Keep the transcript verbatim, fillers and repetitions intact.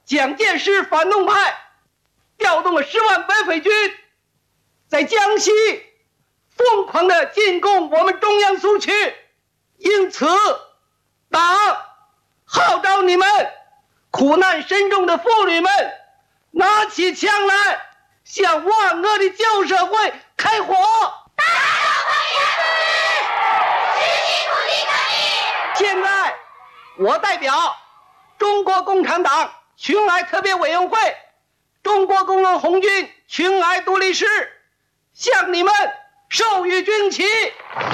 蒋介石反动派调动了十万白匪军，在江西疯狂地进攻我们中央苏区，因此党号召你们苦难深重的妇女们拿起枪来，向万恶的旧社会开火！ 打倒官员不义，实行土地革命！ 现在，我代表中国共产党群哀特别委员会、中国工农红军群哀独立师，向你们授予军旗。